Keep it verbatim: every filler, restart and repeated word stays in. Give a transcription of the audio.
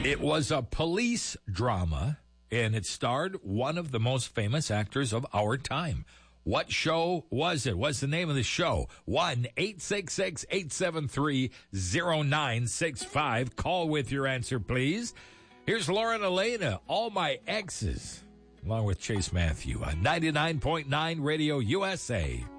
It was a police drama, and it starred one of the most famous actors of our time. What show was it? What's the name of the show? one eight six six, eight seven three, zero nine six five. Call with your answer, please. Here's Lauren Elena, All My Exes, along with Chase Matthew on ninety-nine point nine Radio U S A.